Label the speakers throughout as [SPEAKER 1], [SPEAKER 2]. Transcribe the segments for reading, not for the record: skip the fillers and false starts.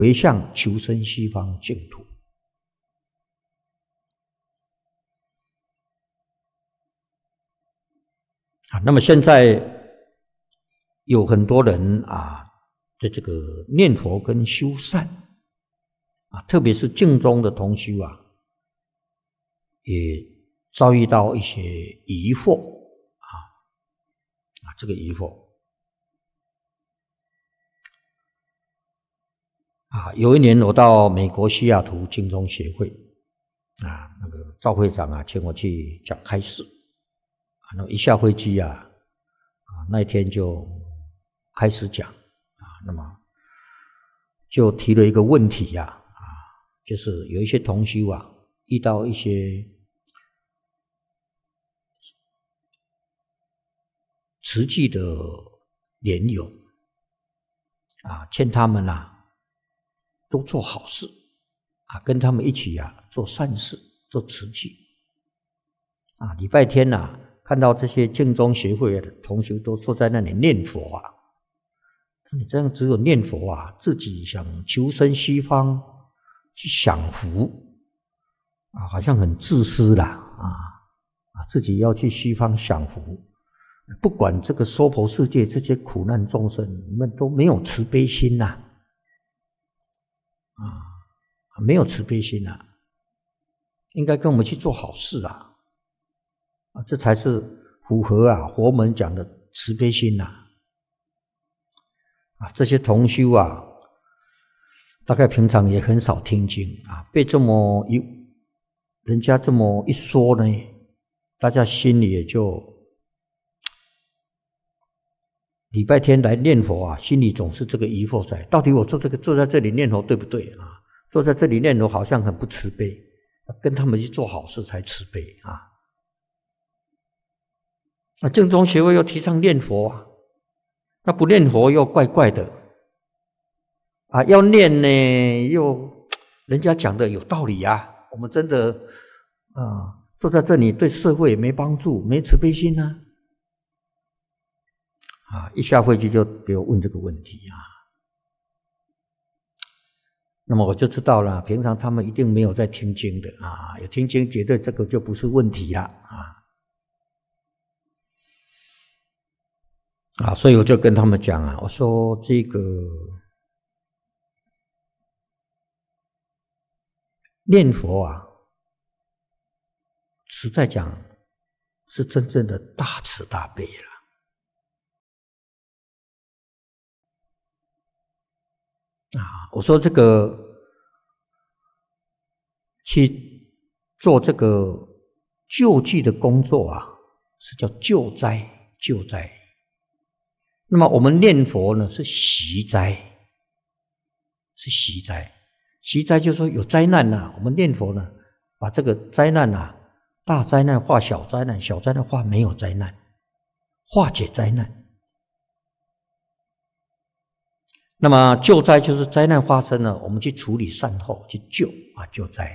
[SPEAKER 1] 回向求生西方净土。那么现在有很多人对这个念佛跟修善特别是净宗的同修也遭遇到一些疑惑这个疑惑有一年我到美国西雅图净宗协会那个赵会长请我去讲开示那一下飞机那一天就开始讲那么就提了一个问题就是有一些同修遇到一些慈济的莲友劝他们多做好事跟他们一起做善事做慈济礼拜天看到这些净宗协会的同修都坐在那里念佛你这样只有念佛自己想求生西方去享福好像很自私啦自己要去西方享福，不管这个娑婆世界这些苦难众生，你们都没有慈悲心没有慈悲心应该跟我们去做好事这才是符合佛门讲的慈悲心这些同修大概平常也很少听经被人家这么一说呢，大家心里也就礼拜天来念佛心里总是这个疑惑在，到底我坐在这里念佛对不对坐在这里念佛好像很不慈悲，跟他们去做好事才慈悲净宗协会又提倡念佛那不念佛又怪怪的要念呢又人家讲的有道理我们真的坐在这里对社会也没帮助，没慈悲心一下飞机就给我问这个问题那么我就知道了，平常他们一定没有在听经的有听经绝对这个就不是问题了所以我就跟他们讲我说这个念佛实在讲是真正的大慈大悲了我说这个去做这个救济的工作是叫救灾救灾。那么我们念佛呢是息灾，是息灾。息灾就是说有灾难我们念佛呢把这个灾难大灾难化小灾难，小灾难化没有灾难，化解灾难。那么救灾就是灾难发生了，我们去处理善后去救救灾。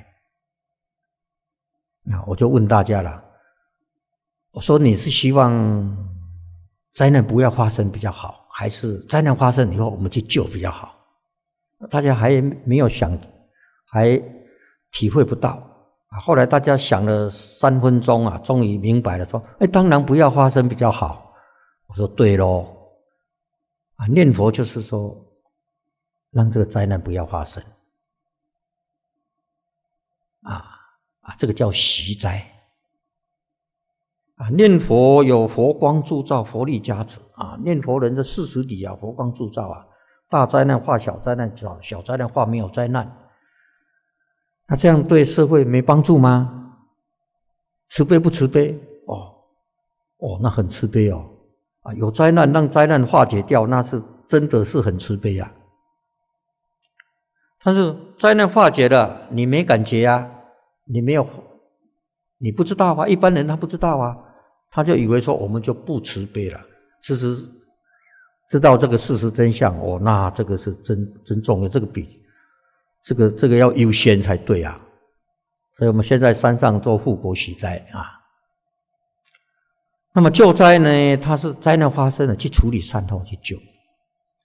[SPEAKER 1] 我就问大家了，我说你是希望灾难不要发生比较好，还是灾难发生以后我们去救比较好？大家还没有想，还体会不到后来大家想了3分钟终于明白了，说当然不要发生比较好。我说对咯念佛就是说让这个灾难不要发生这个叫息灾念佛有佛光铸造，佛力加持念佛人的40里佛光铸造大灾难化小灾难，小灾难化没有灾难。那这样对社会没帮助吗？慈悲不慈悲？那很慈悲有灾难让灾难化解掉，那是真的是很慈悲但是灾难化解了，你没感觉你没有，你不知道一般人他不知道他就以为说我们就不慈悲了。其实知道这个事实真相那这个是真重要，这个比这个要优先才对所以我们现在山上做护国息灾那么救灾呢，它是灾难发生了去处理善后去救